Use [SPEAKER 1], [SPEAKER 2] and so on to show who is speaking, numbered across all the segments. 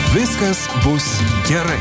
[SPEAKER 1] Viskas bus gerai.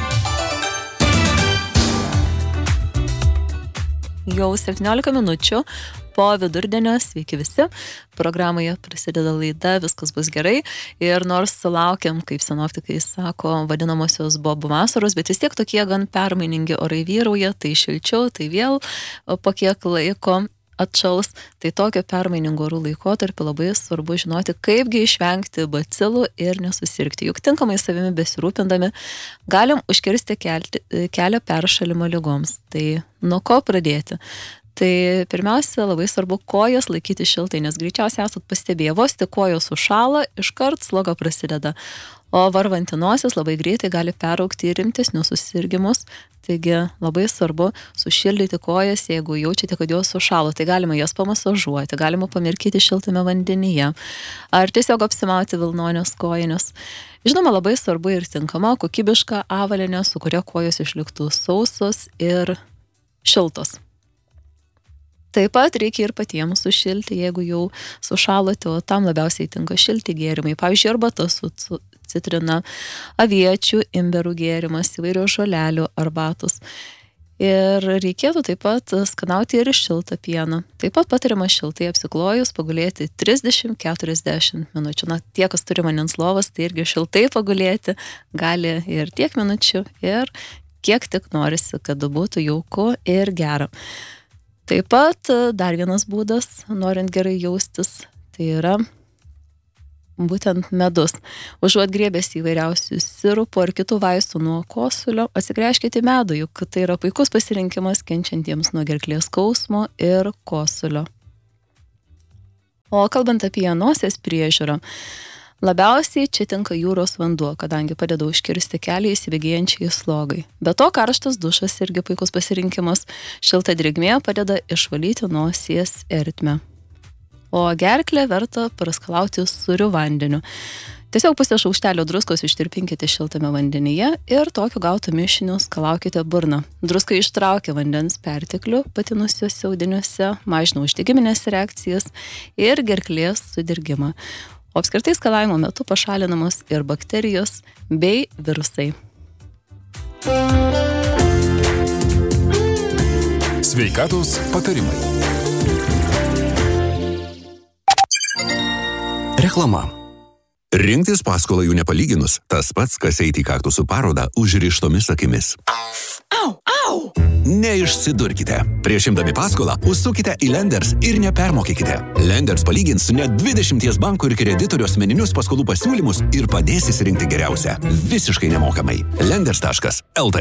[SPEAKER 2] Jau 17 minučių po vidurdienio, sveiki visi, programoje prasideda laida Viskas bus gerai ir nors sulaukiam, kaip sinoptikai sako, vadinamosios bobų vasaros, bet vis tiek tokie gan permainingi orai vyrauja, tai šilčiau, tai vėl po kiek laiko atšals, tai tokio permainingų orų laikotarpį labai svarbu žinoti, kaipgi išvengti bacilų ir nesusirgti. Juk tinkamai savimi besirūpindami galim užkirsti kelią peršalimo ligoms. Tai nuo ko pradėti? Tai pirmiausia, labai svarbu kojas laikyti šiltai, nes greičiausiai esat pastebėję, vos tik kojos sušąla, iškart sloga prasideda. O varvanti nosis labai greitai gali peraugti į rimtesnius susirgimus. Taigi labai svarbu sušildyti kojas, jeigu jaučiate, kad jos sušalo. Tai galima jas pamasažuoti, galima pamirkyti šiltame vandenyje. Ar tiesiog apsimauti vilnonius kojinius. Žinoma, labai svarbu ir tinkama kokybiška avalynė, su kuria kojos išliktų sausos ir šiltos. Taip pat reikia ir patiems sušilti, jeigu jau sušalote, o tam labiausiai tinka šilti gėrimai. Pavyzdžiui, arbata su citrina, aviečių, imberų gėrimas, įvairių žolelių arbatos. Ir reikėtų taip pat skanauti ir šiltą pieną. Taip pat patariama šiltai apsiklojus pagulėti 30-40 minučių. Na, tie, kas turi vandens lovas, tai irgi šiltai pagulėti gali ir tiek minučių, ir kiek tik norisi, kad būtų jauku ir gera. Taip pat dar vienas būdas, norint gerai jaustis, tai yra būtent medus. Užuot griebęs įvairiausių sirupų ar kitų vaistų nuo kosulio, atsigręžkite į medų, juk tai yra puikus pasirinkimas kenčiantiems nuo gerklės skausmo ir kosulio. O kalbant apie nosies priežiūrą, labiausiai čia tinka jūros vanduo, kadangi padeda užkirsti kelią įsibėgėjančiai slogai. Be to, karštas dušas irgi puikus pasirinkimas. Šilta drėgmė padeda išvalyti nosies ertmę. O gerklę verta praskalauti sūriu vandeniu. Tiesiog pusę šaukštelio druskos ištirpinkite šiltame vandenyje ir tokiu gautu mišiniu skalaukite burną. Druska ištraukia vandens perteklių patinusiuose audiniuose, mažina uždegiminės reakcijas ir gerklės sudirgimą. O apskritai skalavimo metu pašalinamos ir bakterijos bei virusai.
[SPEAKER 1] Sveikatos patarimai. Reklama. Rinktis paskolą jų nepalyginus, tas pats, kas eiti į kaktusų parodą užrištomis akimis. Au, au! Neišsidurkite. Prieš imdami paskolą, užsukite į Lenders ir nepermokykite. Lenders palygins net 20 bankų ir kreditorių asmeninius paskolų pasiūlymus ir padės įsirinkti geriausią. Visiškai nemokamai. Lenders.lt.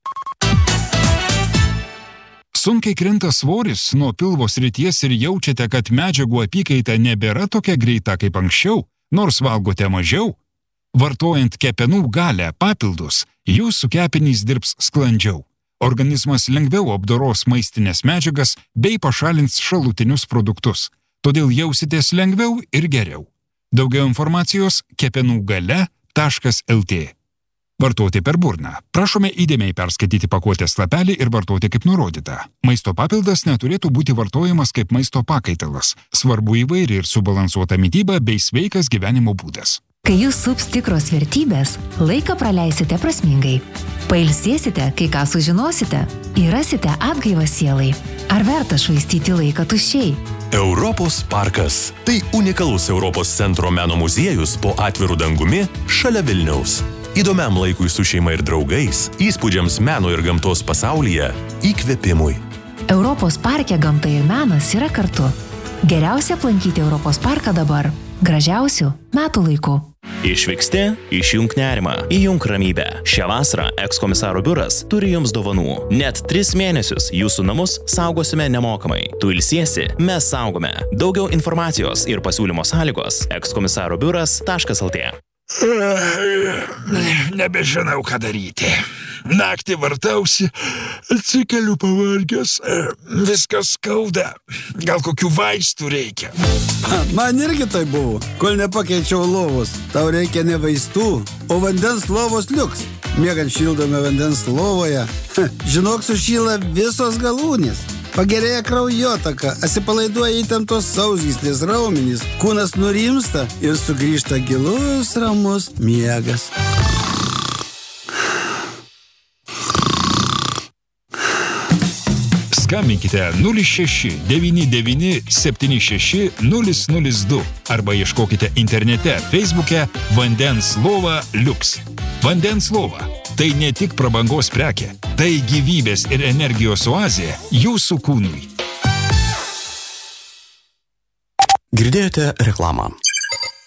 [SPEAKER 3] Sunkiai krinta svoris nuo pilvo srities ir jaučiate, kad medžiagų apykaita nebėra tokia greita kaip anksčiau, nors valgote mažiau? Vartojant kepenų galę papildus, jūsų kepenys dirbs sklandžiau. Organizmas lengviau apdoros maistinės medžiagas bei pašalins šalutinius produktus. Todėl jausitės lengviau ir geriau. Daugiau informacijos kepenugale.lt. Vartoti per burną. Prašome įdėmiai perskaityti pakuotės lapelį ir vartoti kaip nurodyta. Maisto papildas neturėtų būti vartojamas kaip maisto pakaitalas. Svarbu įvairi ir subalansuota mityba bei sveikas gyvenimo būdas.
[SPEAKER 4] Kai jūs sups tikros vertybės, laiką praleisite prasmingai. Pailsėsite, kai ką sužinosite, įrasite atgaivą sielai. Ar verta švaistyti laiką tuščiai?
[SPEAKER 5] Europos parkas. Tai unikalus Europos centro meno muziejus po atviru dangumi šalia Vilniaus. Įdomiam laikui su šeima ir draugais, įspūdžiams meno ir gamtos pasaulyje, įkvėpimui.
[SPEAKER 4] Europos parke gamta ir menas yra kartu. Geriausia aplankyti Europos parką dabar. Gražiausių metų laikų.
[SPEAKER 6] Išvyksti, išjunk nerimą, įjunk ramybę. Šią vasarą ekskomisaro biuras turi jums dovanų. Net 3 mėnesius jūsų namus saugosime nemokamai. Tu ilsiesi, mes saugome. Daugiau informacijos ir pasiūlymo sąlygos ekskomisarobiuras.lt.
[SPEAKER 7] Nebežinau, ką daryti. Naktį vartausi, atsikeliu pavargęs, viskas skauda. Gal kokių vaistų reikia?
[SPEAKER 8] Man irgi tai buvo, kol nepakeičiau lovos. Tau reikia ne vaistų, o vandens lovos liuks. Miegant šildome vandens lovoje, žinok, sušyla visos galūnės. Pagerėja kraujotaka, atsipalaiduoja įtemptos sausgyslės raumenys, kūnas nurimsta ir sugrįžta gilus ramus miegas.
[SPEAKER 3] Skambinkite 0699760002 arba ieškokite internete Facebook'e Vandens lova Liuks. Vandens lova – tai ne tik prabangos prekė, tai gyvybės ir energijos oazė jūsų kūnui.
[SPEAKER 5] Girdėjote reklamą.